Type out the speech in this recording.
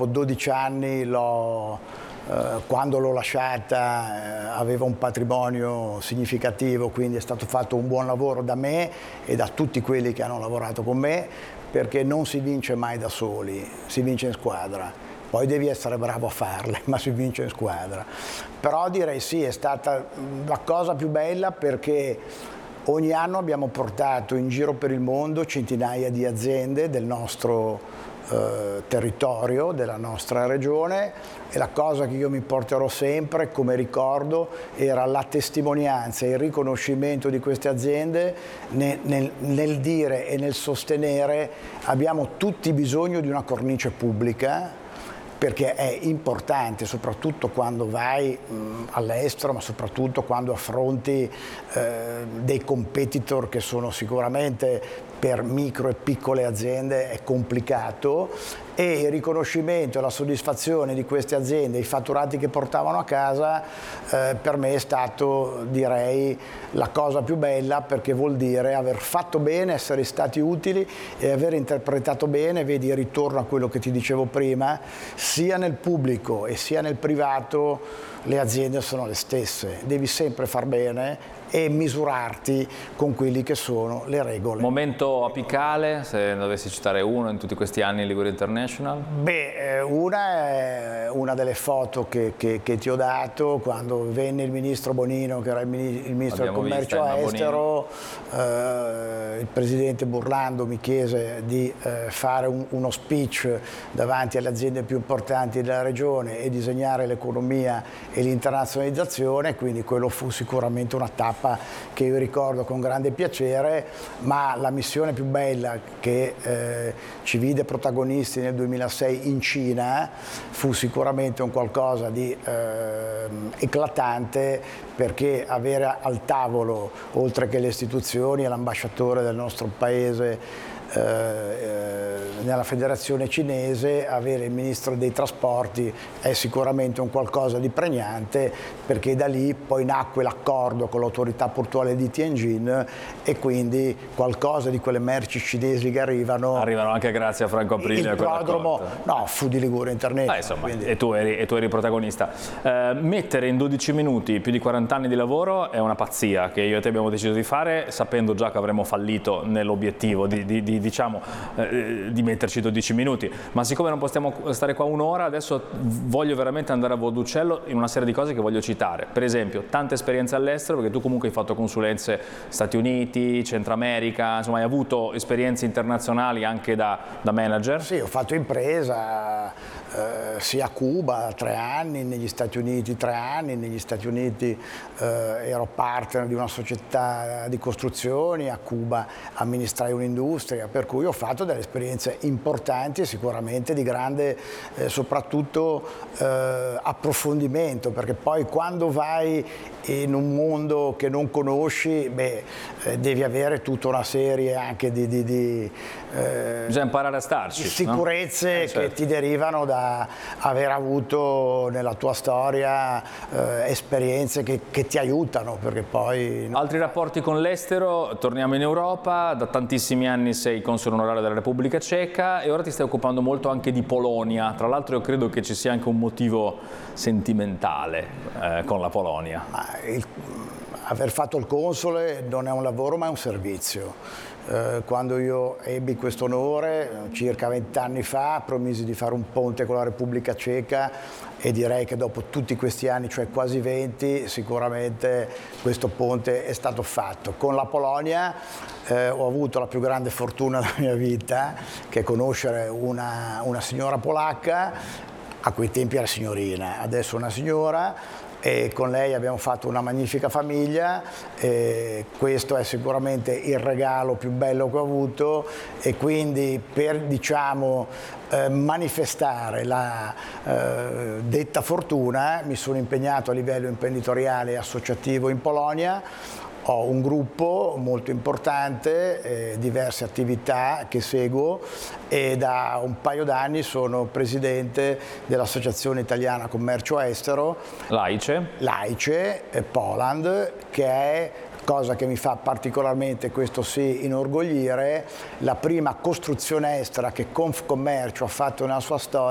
dopo 12 anni quando l'ho lasciata aveva un patrimonio significativo, quindi è stato fatto un buon lavoro da me e da tutti quelli che hanno lavorato con me, perché non si vince mai da soli, si vince in squadra. Poi devi essere bravo a farle, ma si vince in squadra. Però direi sì, è stata la cosa più bella, perché ogni anno abbiamo portato in giro per il mondo centinaia di aziende del nostro territorio, della nostra regione, e la cosa che io mi porterò sempre come ricordo era la testimonianza e il riconoscimento di queste aziende nel dire e nel sostenere: abbiamo tutti bisogno di una cornice pubblica, perché è importante, soprattutto quando vai all'estero, ma soprattutto quando affronti dei competitor che sono sicuramente, per micro e piccole aziende è complicato, e il riconoscimento e la soddisfazione di queste aziende, i fatturati che portavano a casa, per me è stato, direi, la cosa più bella, perché vuol dire aver fatto bene, essere stati utili e aver interpretato bene. Vedi, ritorno a quello che ti dicevo prima, sia nel pubblico e sia nel privato le aziende sono le stesse, devi sempre far bene e misurarti con quelli che sono le regole. Momento apicale, se dovessi citare uno in tutti questi anni in Liguria International? Beh, una è una delle foto che ti ho dato quando venne il ministro Bonino, che era il ministro del commercio estero. Il presidente Burlando mi chiese di fare uno speech davanti alle aziende più importanti della regione e disegnare l'economia e l'internazionalizzazione, quindi quello fu sicuramente una tappa che io ricordo con grande piacere. Ma la missione più bella che ci vide protagonisti nel 2006 in Cina fu sicuramente un qualcosa di eclatante, perché avere al tavolo, oltre che le istituzioni e l'ambasciatore del nostro paese nella federazione cinese, avere il ministro dei trasporti è sicuramente un qualcosa di pregnante, perché da lì poi nacque l'accordo con l'autorità portuale di Tianjin, e quindi qualcosa di quelle merci cinesi che arrivano anche grazie a Franco Aprilia. Il prodromo fu di Liguria International. Insomma, e tu eri protagonista. Mettere in 12 minuti più di 40 anni di lavoro è una pazzia che io e te abbiamo deciso di fare, sapendo già che avremmo fallito nell'obiettivo di metterci 12 minuti, ma siccome non possiamo stare qua un'ora, adesso voglio veramente andare a vuol d'uccello in una serie di cose che voglio citare. Per esempio, tante esperienze all'estero, perché tu comunque hai fatto consulenze Stati Uniti, Centro America, insomma hai avuto esperienze internazionali anche da manager. Sì, ho fatto impresa sia a Cuba 3 anni, negli Stati Uniti 3 anni. Negli Stati Uniti ero partner di una società di costruzioni, a Cuba amministrai un'industria, per cui ho fatto delle esperienze importanti e sicuramente di grande soprattutto approfondimento, perché poi quando vai in un mondo che non conosci, devi avere tutta una serie anche bisogna imparare a starci, di sicurezze, no? Certo, che ti derivano da aver avuto nella tua storia esperienze che ti aiutano, perché poi... Altri rapporti con l'estero, torniamo in Europa, da tantissimi anni sei console onorario della Repubblica Ceca e ora ti stai occupando molto anche di Polonia. Tra l'altro io credo che ci sia anche un motivo sentimentale con la Polonia. Aver fatto il console non è un lavoro, ma è un servizio. Quando io ebbi questo onore, circa 20 anni fa, promisi di fare un ponte con la Repubblica Ceca, e direi che dopo tutti questi anni, cioè quasi 20, sicuramente questo ponte è stato fatto. Con la Polonia ho avuto la più grande fortuna della mia vita, che è conoscere una signora polacca, a quei tempi era signorina, adesso una signora, e con lei abbiamo fatto una magnifica famiglia. Questo è sicuramente il regalo più bello che ho avuto, e quindi per, diciamo, manifestare la detta fortuna mi sono impegnato a livello imprenditoriale e associativo in Polonia. Ho un gruppo molto importante, diverse attività che seguo, e da un paio d'anni sono presidente dell'Associazione Italiana Commercio Estero, l'AICE Poland, che è, cosa che mi fa particolarmente, questo sì, inorgoglire, la prima costruzione estera che Confcommercio ha fatto nella sua storia